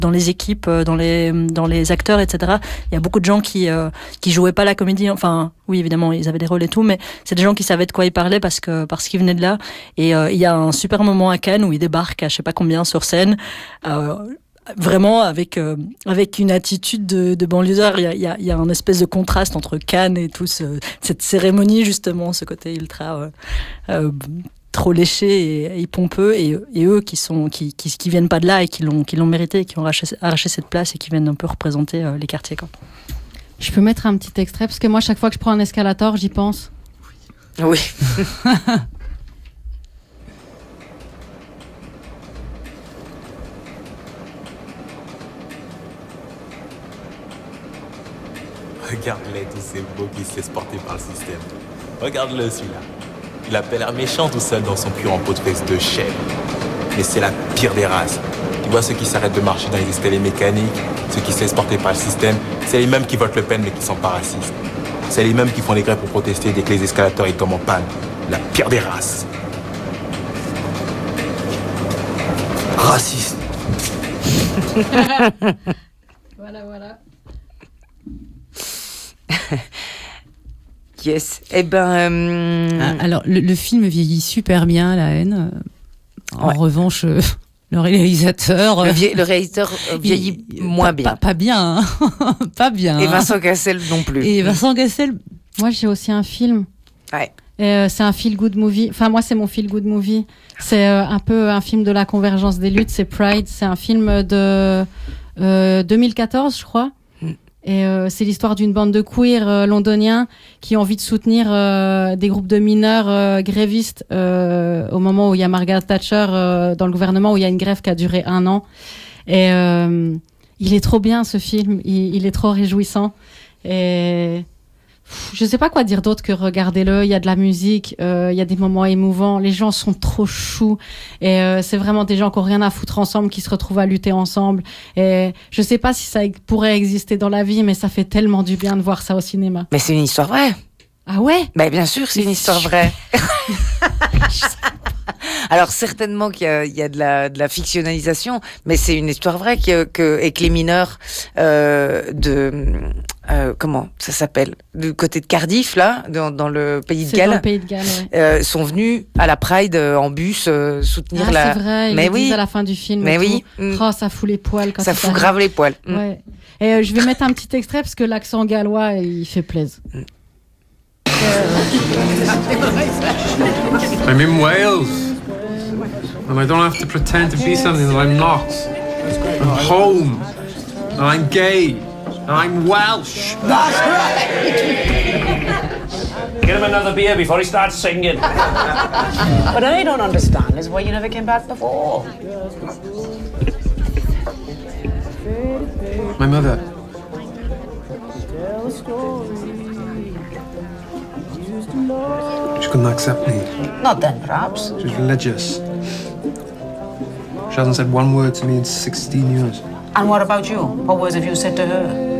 dans les équipes, dans les acteurs, etc. Il y a beaucoup de gens qui jouaient pas la comédie. Enfin, oui, évidemment, ils avaient des rôles et tout, mais c'est des gens qui savaient de quoi ils parlaient parce qu'ils venaient de là. Et il y a un super moment à Cannes où ils débarquent à je sais pas combien sur scène. Vraiment avec une attitude de banlieusard. Il y a un espèce de contraste entre Cannes et tout cette cérémonie, justement, ce côté ultra trop léché et pompeux, et eux qui viennent pas de là et qui l'ont mérité, et qui ont arraché cette place et qui viennent un peu représenter les quartiers, quoi. Je peux mettre un petit extrait parce que moi, chaque fois que je prends un escalator, j'y pense. Oui. Regarde-les, tous ces beaux qui se laissent porter par le système. Regarde-le, celui-là. Il a pas l'air méchant tout seul dans son pur en peau de fesse de chèvre. Mais c'est la pire des races. Tu vois ceux qui s'arrêtent de marcher dans les escaliers mécaniques, ceux qui se laissent porter par le système, c'est les mêmes qui votent Le Pen mais qui sont pas racistes. C'est les mêmes qui font les grèves pour protester dès que les escalators ils tombent en panne. La pire des races. Raciste. Voilà. Yes. Eh ben. Alors, le film vieillit super bien, La Haine. En revanche, le réalisateur. Le réalisateur vieillit moins bien. Pas bien, hein. Pas bien. Et Vincent Cassel non plus. Et Vincent Cassel. Moi, j'ai aussi un film. Ouais. C'est un feel-good movie. Enfin, moi, c'est mon feel-good movie. C'est un peu un film de la convergence des luttes. C'est Pride. C'est un film de 2014, je crois. Et c'est l'histoire d'une bande de queers londoniens qui ont envie de soutenir des groupes de mineurs grévistes au moment où il y a Margaret Thatcher dans le gouvernement, où il y a une grève qui a duré 1 an. Et il est trop bien, ce film. Il est trop réjouissant. Et je sais pas quoi dire d'autre que regardez-le. Il y a de la musique, il y a des moments émouvants. Les gens sont trop choux. Et c'est vraiment des gens qui ont rien à foutre ensemble, qui se retrouvent à lutter ensemble. Et je sais pas si ça pourrait exister dans la vie, mais ça fait tellement du bien de voir ça au cinéma. Mais c'est une histoire vraie. Ah ouais? Bah bien sûr, c'est une histoire vraie. Alors certainement qu'il y a de la fictionnalisation, mais c'est une histoire vraie et que les mineurs comment ça s'appelle, du côté de Cardiff là, dans le pays de Galles. Dans le pays de Galles, ouais. Sont venus à la Pride en bus soutenir c'est vrai, mais ils oui, disent à la fin du film. Mais oui. Oh, ça fout les poils quand ça fout grave les poils. Ouais. Et je vais mettre un petit extrait parce que l'accent gallois il fait plaisir. I'm in Wales, and I don't have to pretend to be something that I'm not. I'm home, and I'm gay, and I'm Welsh. That's right! Get him another beer before he starts singing. What I don't understand is why you never came back before. My mother. She couldn't accept me. Not then, perhaps. She's religious. She hasn't said one word to me in 16 years. And what about you? What words have you said to her?